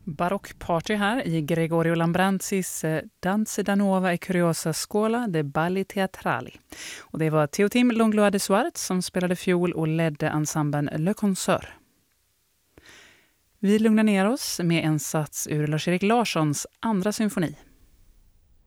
Barockparty här i Gregorio Lambranzis Danze da Nuova e Curiosa Scuola de Balli Teatrali. Och det var Teotim Longlois de Suarez som spelade fiol och ledde ensemblen Le Concert. Vi lugnar ner oss med en sats ur Lars-Erik Larssons andra symfoni.